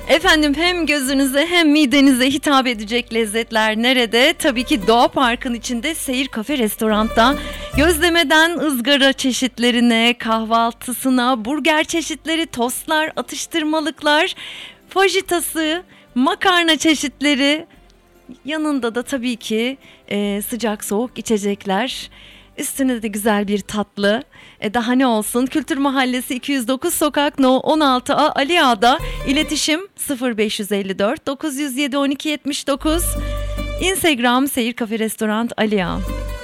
Efendim, hem gözünüze hem midenize hitap edecek lezzetler nerede? Tabii ki Doğa Park'ın içinde Seyir Kafe Restorant'ta. Gözlemeden ızgara çeşitlerine, kahvaltısına, burger çeşitleri, tostlar, atıştırmalıklar, fajitası, makarna çeşitleri, yanında da tabii ki sıcak soğuk içecekler. Üstüne de güzel bir tatlı. Daha ne olsun? Kültür Mahallesi 209 Sokak No 16A Ali Ağa'da. İletişim 0554 907 12 79. Instagram Seyir Kafe Restorant Ali Ağa.